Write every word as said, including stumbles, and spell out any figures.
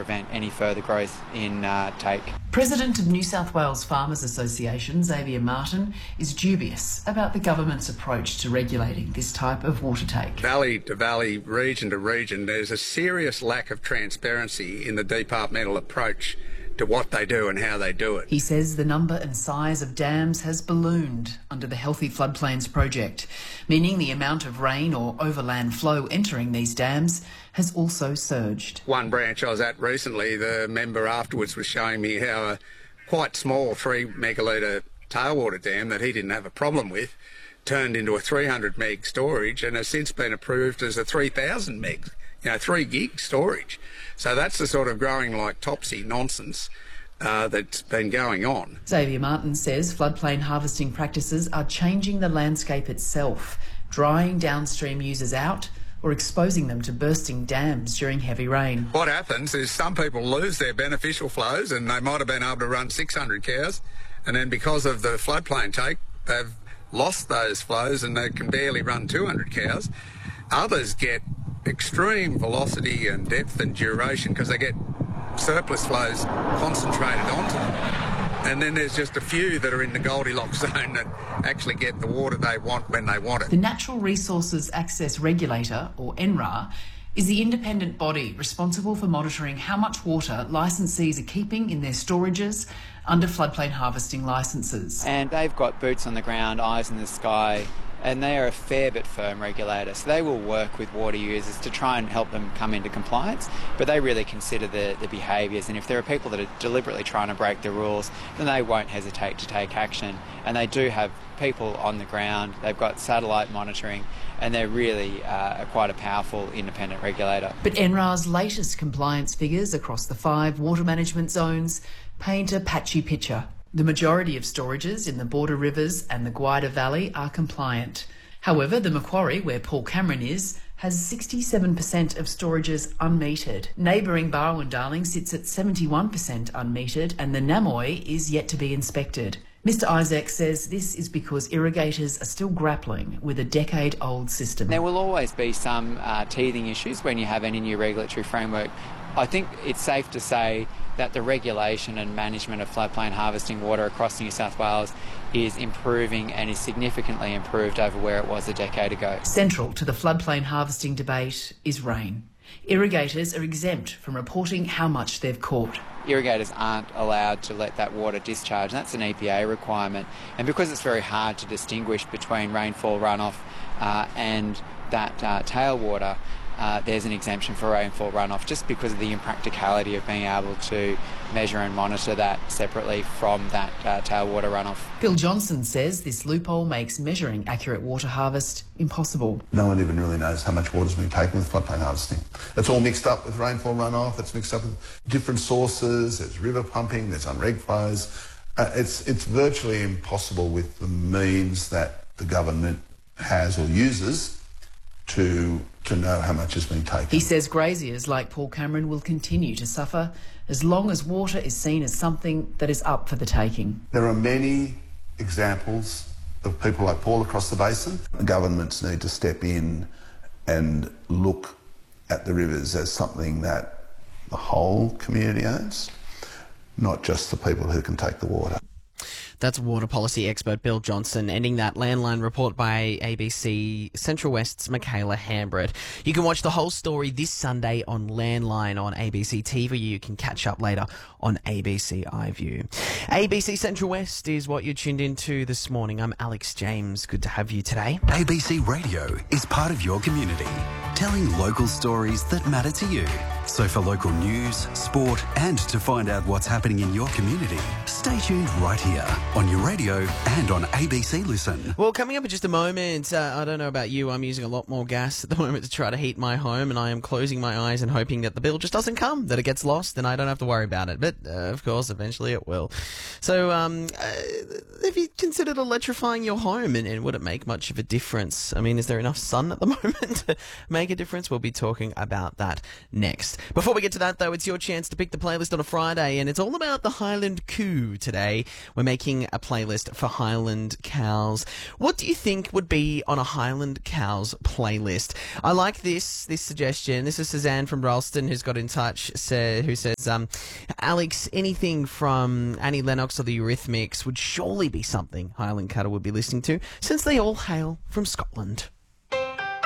prevent any further growth in uh, take. President of New South Wales Farmers Association, Xavier Martin, is dubious about the government's approach to regulating this type of water take. Valley to valley, region to region, there's a serious lack of transparency in the departmental approach to what they do and how they do it. He says the number and size of dams has ballooned under the Healthy Floodplains project, meaning the amount of rain or overland flow entering these dams has also surged. One branch I was at recently, the member afterwards was showing me how a quite small three megalitre tailwater dam that he didn't have a problem with turned into a three hundred meg storage and has since been approved as a three thousand meg, you know, three gig storage. So that's the sort of growing like topsy nonsense uh, that's been going on. Xavier Martin says floodplain harvesting practices are changing the landscape itself, drying downstream users out or exposing them to bursting dams during heavy rain. What happens is some people lose their beneficial flows and they might have been able to run six hundred cows, and then because of the floodplain take, they've lost those flows and they can barely run two hundred cows. Others get extreme velocity and depth and duration because they get surplus flows concentrated onto them. And then there's just a few that are in the Goldilocks zone that actually get the water they want when they want it. The Natural Resources Access Regulator, or N R A, is the independent body responsible for monitoring how much water licensees are keeping in their storages under floodplain harvesting licences. And they've got boots on the ground, eyes in the sky, and they are a fair bit firm regulator. So they will work with water users to try and help them come into compliance, but they really consider the, the behaviours. And if there are people that are deliberately trying to break the rules, then they won't hesitate to take action. And they do have people on the ground, they've got satellite monitoring, and they're really uh, quite a powerful independent regulator. But N R A's latest compliance figures across the five water management zones paint a patchy picture. The majority of storages in the border rivers and the Gwydir Valley are compliant. However, the Macquarie, where Paul Cameron is, has sixty-seven percent of storages unmetered. Neighbouring Barwon Darling sits at seventy-one percent unmetered, and the Namoy is yet to be inspected. Mister Isaac says this is because irrigators are still grappling with a decade-old system. There will always be some uh, teething issues when you have any new regulatory framework. I think it's safe to say that the regulation and management of floodplain harvesting water across New South Wales is improving and is significantly improved over where it was a decade ago. Central to the floodplain harvesting debate is rain. Irrigators are exempt from reporting how much they've caught. Irrigators aren't allowed to let that water discharge, and that's an E P A requirement. And because it's very hard to distinguish between rainfall runoff uh, and that uh, tailwater, Uh, there's an exemption for rainfall runoff just because of the impracticality of being able to measure and monitor that separately from that uh, tailwater runoff. Bill Johnson says this loophole makes measuring accurate water harvest impossible. No one even really knows how much water's been taken with floodplain harvesting. It's all mixed up with rainfall runoff, it's mixed up with different sources, there's river pumping, there's unreg flows. Uh, it's, it's virtually impossible with the means that the government has or uses to to know how much has been taken. He says graziers like Paul Cameron will continue to suffer as long as water is seen as something that is up for the taking. There are many examples of people like Paul across the basin. The governments need to step in and look at the rivers as something that the whole community owns, not just the people who can take the water. That's water policy expert Bill Johnson, ending that Landline report by A B C Central West's Michaela Hambrett. You can watch the whole story this Sunday on Landline on A B C T V. You can catch up later on A B C iView. A B C Central West is what you tuned into this morning. I'm Alex James. Good to have you today. A B C Radio is part of your community, telling local stories that matter to you. So for local news, sport, and to find out what's happening in your community, stay tuned right here on your radio and on A B C Listen. Well, coming up in just a moment, uh, I don't know about you, I'm using a lot more gas at the moment to try to heat my home, and I am closing my eyes and hoping that the bill just doesn't come, that it gets lost and I don't have to worry about it. But, uh, of course, eventually it will. So, um, uh, have you considered electrifying your home, and, and would it make much of a difference? I mean, is there enough sun at the moment to make make a difference? We'll be talking about that next. Before we get to that, though, it's your chance to pick the playlist on a Friday, and it's all about the Highland Coo today. We're making a playlist for Highland cows. What do you think would be on a Highland cows playlist? I like this this suggestion. This is Suzanne from Ralston who's got in touch, say, who says, um, Alex, anything from Annie Lennox or the Eurythmics would surely be something Highland cattle would be listening to, since they all hail from Scotland.